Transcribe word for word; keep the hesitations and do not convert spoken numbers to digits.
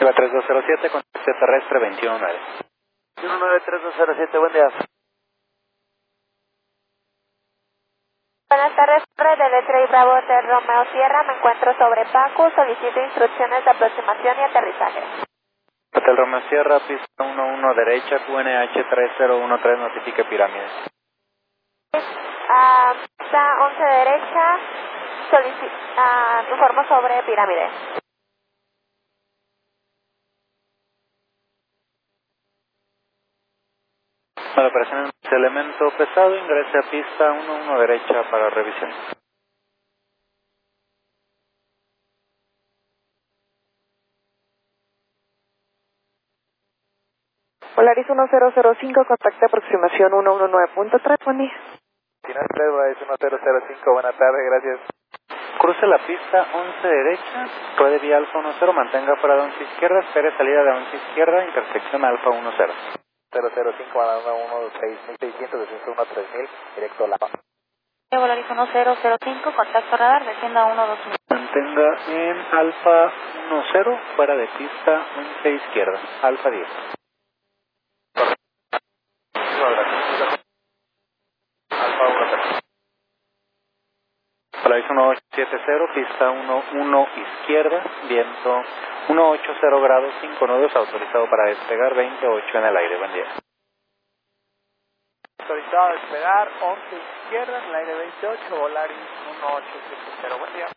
tres dos cero siete, contacto terrestre veintiuno nueve. veintiuno nueve tres dos cero siete, buen día. Buenas tardes, Torre de Letra y Bravo de Romeo Sierra, me encuentro sobre Paco, solicito instrucciones de aproximación y aterrizaje. Hotel Romeo Sierra, pista uno uno derecha, Q N H tres cero uno tres, notifique pirámides. Ah, pista once derecha, solici ah, informo sobre pirámides. Para operación de elemento pesado, ingrese a pista uno uno derecha para revisión. Polaris uno cero cero cinco, contacto aproximación uno uno nueve punto tres, buen día. Final tres, Polaris uno cero cero cinco, buenas tardes, gracias. Cruce la pista once derecha, ruede vía alfa uno cero, mantenga fuera de once izquierda, espere salida de once izquierda, intersección alfa uno cero. cero cero cinco, a la uno seis mil seiscientos, descenso uno tres mil, directo a la... Polaris uno cero cero cinco, contacto radar, descienda uno dos mil. Mantenga en alfa uno cero, fuera de pista once izquierda, alfa diez. Alfa uno cero. Polaris uno ocho siete cero, pista uno uno izquierda, viento uno ocho cero grados, cinco nudos, autorizado para despegar, veintiocho en el aire, buen día. Autorizado a despegar, once izquierda, en el aire veintiocho, Polaris uno ocho siete cero, buen día.